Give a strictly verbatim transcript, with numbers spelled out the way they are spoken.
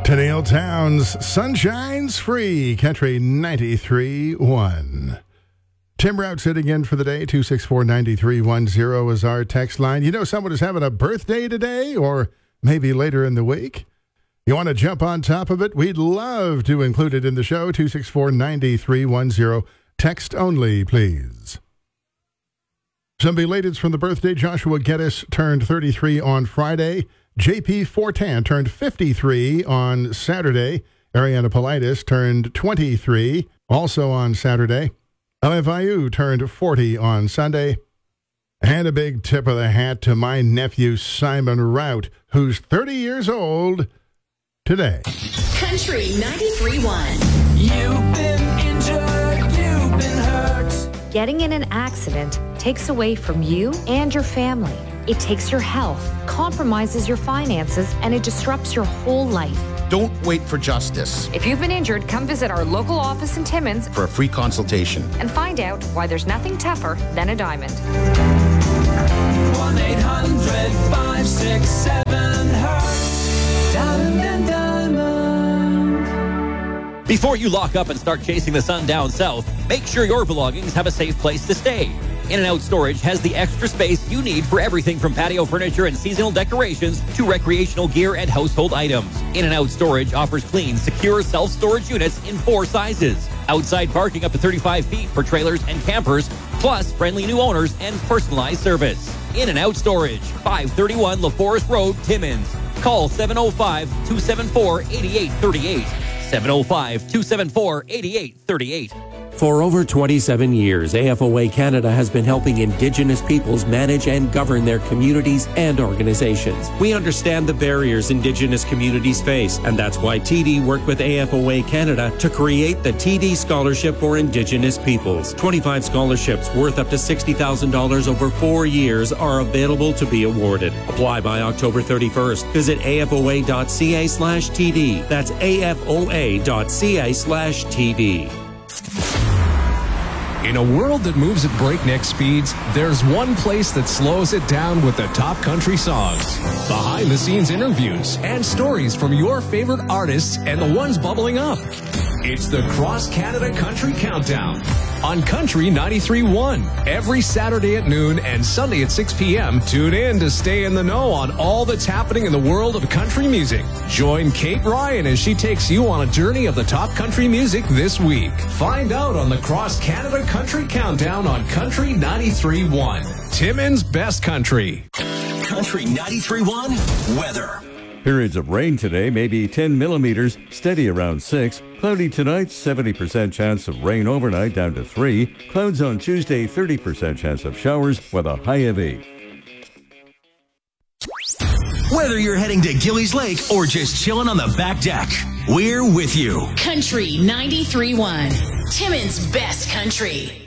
Tenniel Towns, Sunshine's Free, Country ninety-three point one. Tim Rout sitting in for the day. two six four, nine three one zero is our text line. You know someone is having a birthday today or maybe later in the week? You want to jump on top of it? We'd love to include it in the show. two six four, nine three one zero. Text only, please. Some belateds from the birthday. Joshua Geddes turned thirty-three on Friday. J P Fortan turned fifty-three on Saturday. Ariana Politis turned twenty-three, also on Saturday. L F I U turned forty on Sunday. And a big tip of the hat to my nephew Simon Rout, who's thirty years old today. Country ninety-three point one. You've been injured, you've been hurt. Getting in an accident takes away from you and your family. It takes your health, compromises your finances, and it disrupts your whole life. Don't wait for justice. If you've been injured, come visit our local office in Timmins For a free consultation. and find out why there's nothing tougher than a diamond. one eight hundred, five six seven, hurt. Diamond and Diamond. Before you lock up and start chasing the sun down south, make sure your belongings have a safe place to stay. In-N-Out Storage has the extra space you need for everything from patio furniture and seasonal decorations to recreational gear and household items. In-N-Out Storage offers clean, secure self-storage units in four sizes. Outside parking up to thirty-five feet for trailers and campers, plus friendly new owners and personalized service. In-N-Out Storage, five thirty-one LaForest Road, Timmins. Call seven oh five, two seven four, eight eight three eight. seven oh five, two seven four, eight eight three eight. For over twenty-seven years, A F O A Canada has been helping Indigenous peoples manage and govern their communities and organizations. We understand the barriers Indigenous communities face, and that's why T D worked with A F O A Canada to create the T D Scholarship for Indigenous Peoples. twenty-five scholarships worth up to sixty thousand dollars over four years are available to be awarded. Apply by October thirty-first. Visit afoa.ca slash TD. That's afoa.ca slash TD. In a world that moves at breakneck speeds, there's one place that slows it down with the top country songs, behind-the-scenes interviews, and stories from your favorite artists and the ones bubbling up. It's the Cross Canada Country Countdown on Country ninety-three point one. Every Saturday at noon and Sunday at six p.m. Tune in to stay in the know on all that's happening in the world of country music. Join Kate Ryan as she takes you on a journey of the top country music this week. Find out on the Cross Canada Country Countdown on Country ninety-three point one. Timmins' best country. Country ninety-three point one weather. Periods of rain today, maybe ten millimeters, steady around six. Cloudy tonight, seventy percent chance of rain overnight, down to three. Clouds on Tuesday, thirty percent chance of showers with a high of eight. Whether you're heading to Gillies Lake or just chilling on the back deck, we're with you. Country ninety-three point one. Timmins' best country.